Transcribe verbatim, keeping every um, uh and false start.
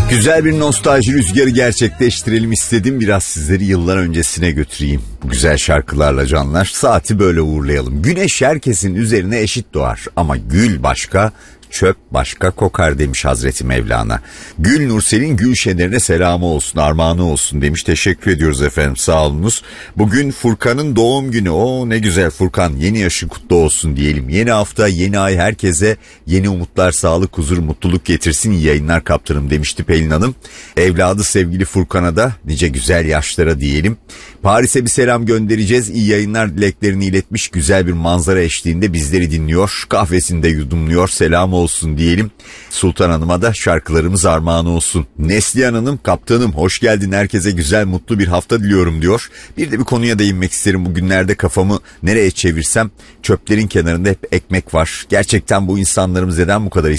Güzel bir nostalji rüzgarı gerçekleştirelim istedim. Biraz sizleri yıllar öncesine götüreyim. Bu güzel şarkılarla canlar. Saati böyle uğurlayalım. Güneş herkesin üzerine eşit doğar. Ama gül başka, çöp başka kokar demiş Hazreti Mevlana. Gül Nursel'in Gülşenlerine selamı olsun, armağanı olsun demiş. Teşekkür ediyoruz efendim, sağ olunuz. Bugün Furkan'ın doğum günü. O ne güzel Furkan, yeni yaşın kutlu olsun diyelim. Yeni hafta, yeni ay herkese yeni umutlar, sağlık, huzur, mutluluk getirsin. İyi yayınlar kaptanım demişti Pelin Hanım. Evladı sevgili Furkan'a da nice güzel yaşlara diyelim. Paris'e bir selam göndereceğiz. İyi yayınlar dileklerini iletmiş. Güzel bir manzara eşliğinde bizleri dinliyor. Kahvesini de yudumluyor. Selam olsun diyelim. Sultan Hanım'a da şarkılarımız armağan olsun. Neslihan Hanım, kaptanım hoş geldin. Herkese güzel, mutlu bir hafta diliyorum diyor. Bir de bir konuya değinmek isterim. Bugünlerde kafamı nereye çevirsem çöplerin kenarında hep ekmek var. Gerçekten bu insanlarımız neden bu kadar